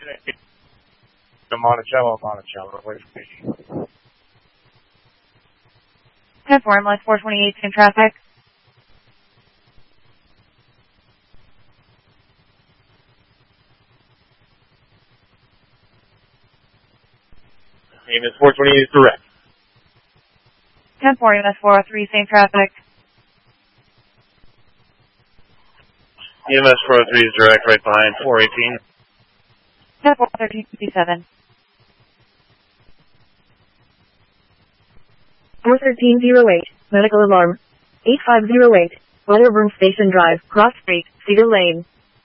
Monticello, wait for me. 10-4, MLS 428 in traffic. EMS 428 is direct. 10-4, EMS 403, same traffic. EMS 403 is direct, right behind 418. 10-4, 1357. 41308, medical alarm. 8508, Wedderburn Station Drive, Cross Street, Cedar Lane.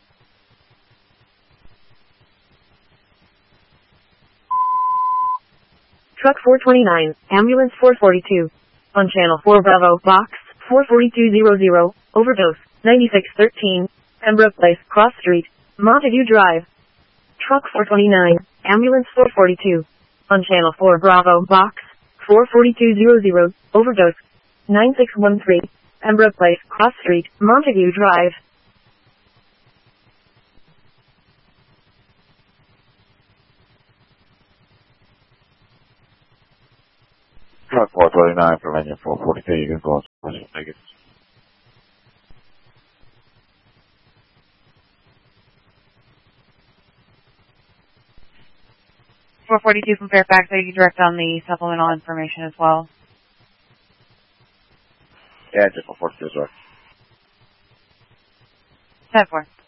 Truck 429, ambulance 442. On channel 4 Bravo, box 44200, overdose 9613, Pembroke Place, Cross Street, Montague Drive. Truck 429, ambulance 442. On channel 4 Bravo, box 44200, overdose 9613, Pembroke Place, Cross Street, Montague Drive. Truck 429 from engine 442, you can go on. Thank you. 442 from Fairfax, so you can direct on the supplemental information as well. Yeah, engine 442 is right. 10-4.